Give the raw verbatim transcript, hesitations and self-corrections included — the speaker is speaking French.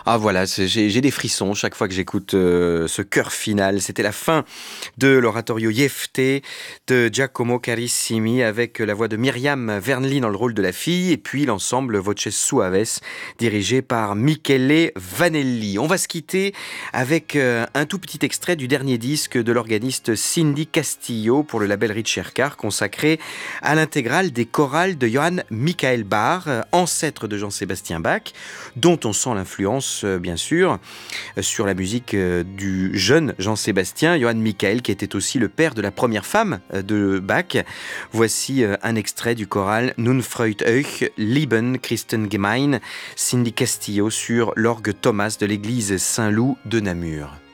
Ah voilà, c'est- j'ai j'ai des frissons chaque fois que j'écoute euh, ce chœur final. C'était la fin de l'oratorio Jefté de Giacomo Carissimi avec la voix de Myriam Vernely dans le rôle de la fille et puis l'ensemble Voces Suaves dirigé par Michele Vanelli. On va se quitter avec euh, un tout petit extrait du dernier disque de l'organiste Cindy Castillo pour le label Ricercar consacré à l'intégrale des chorales de Johann Michael Bach, euh, ancêtre de Jean-Sébastien Bach, dont on sent l'influence, euh, bien sûr, euh, sur la musique euh, du jeune Jean-Sébastien, Johann Michael, qui était aussi le père de la première femme euh, de Bach. Voici euh, un extrait du choral Nun freut euch, lieben Christengemein, Cindy Castillo sur l'orgue Thomas de l'église Saint-Loup de Namur.